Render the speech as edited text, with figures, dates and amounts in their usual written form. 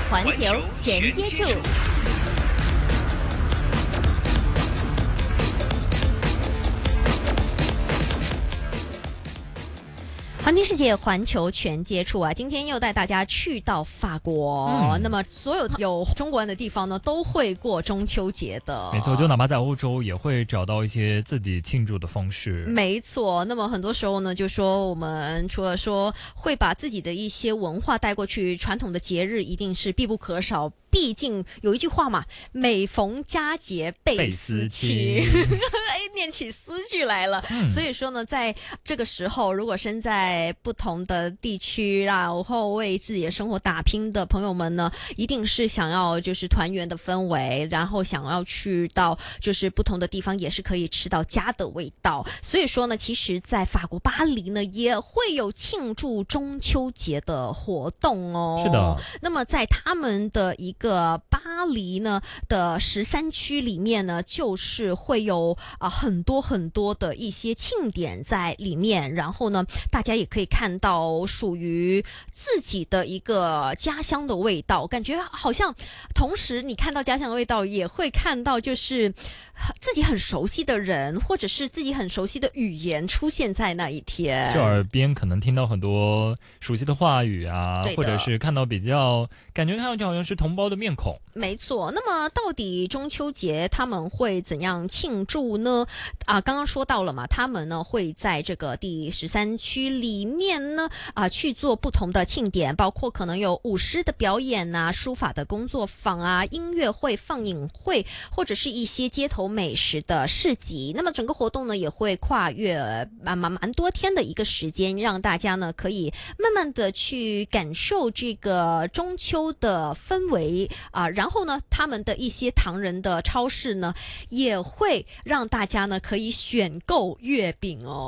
环球全接触。环听世界，环球全接触啊！今天又带大家去到法国。那么所有有中国人的地方呢，都会过中秋节的。 没错，就哪怕在欧洲，也会找到一些自己庆祝的方式。 没错，那么很多时候呢，就说我们除了说会把自己的一些文化带过去，传统的节日一定是必不可少。毕竟有一句话嘛，每逢佳节倍思亲。哎，念起诗句来了。所以说呢，在这个时候，如果身在不同的地区，然后为自己的生活打拼的朋友们呢，一定是想要就是团圆的氛围，然后想要去到就是不同的地方，也是可以吃到家的味道。所以说呢，其实在法国巴黎呢，也会有庆祝中秋节的活动哦。 是的。 那么在他们的一个巴黎呢的13区里面呢，就是会有很多很多的一些庆典在里面，然后呢，大家也可以看到属于自己的一个家乡的味道，感觉好像同时你看到家乡的味道，也会看到就是自己很熟悉的人，或者是自己很熟悉的语言出现在那一天， 就耳边可能听到很多熟悉的话语啊，或者是看到比较感觉看上去好像是同胞的面孔。 没错，那么到底中秋节他们会怎样庆祝呢？刚刚说到了嘛，他们呢会在这个第13区里面呢去做不同的庆典，包括可能有舞狮的表演啊、书法的工作坊啊、音乐会、放映会，或者是一些街头美食的市集。那么整个活动呢也会跨越蛮多天的一个时间，让大家呢可以慢慢的去感受这个中秋的氛围然后呢，他们的一些唐人的超市呢，也会让大家呢可以选购月饼哦。